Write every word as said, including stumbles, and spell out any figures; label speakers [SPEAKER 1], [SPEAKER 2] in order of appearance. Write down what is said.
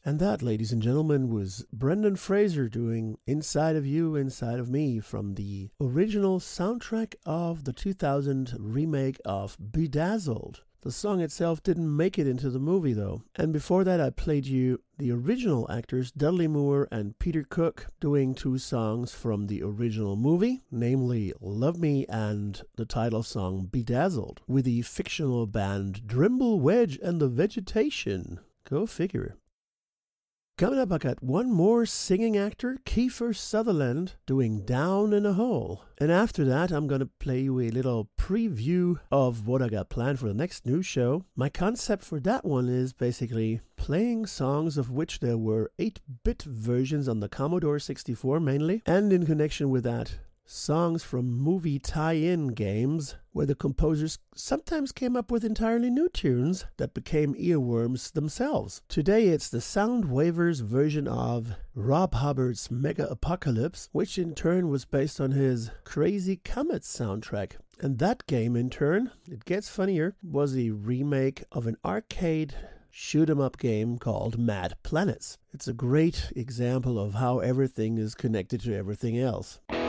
[SPEAKER 1] And that, ladies and gentlemen, was Brendan Fraser doing Inside of You, Inside of Me from the original soundtrack of the two thousand remake of Bedazzled. The song itself didn't make it into the movie though. And before that I played you the original actors Dudley Moore and Peter Cook doing two songs from the original movie, namely Love Me and the title song Bedazzled, with the fictional band Drimble Wedge and the Vegetation. Go figure. Coming up, I got one more singing actor, Kiefer Sutherland, doing Down in a Hole. And after that, I'm going to play you a little preview of what I got planned for the next new show. My concept for that one is basically playing songs of which there were eight-bit versions on the Commodore sixty-four mainly, and in connection with that, songs from movie tie-in games where the composers sometimes came up with entirely new tunes that became earworms themselves. Today it's the Soundwavers version of Rob Hubbard's Mega Apocalypse, which in turn was based on his Crazy Comet soundtrack. And that game in turn, it gets funnier, was a remake of an arcade shoot-'em-up game called Mad Planets. It's a great example of how everything is connected to everything else.